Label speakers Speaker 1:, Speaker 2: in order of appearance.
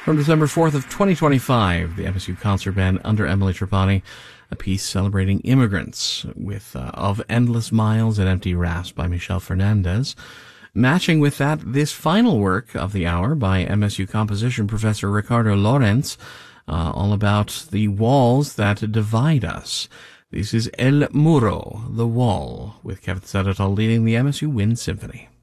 Speaker 1: From December 4th of 2025, the MSU Concert Band under Emily Trapani, a piece celebrating immigrants with Of Endless Miles and Empty Rafts by Michel Fernandez. Matching with that, this final work of the hour by MSU composition professor Ricardo Lorenz, all about the walls that divide us. This is El Muro, The Wall, with Kevin Sadotal leading the MSU Wind Symphony.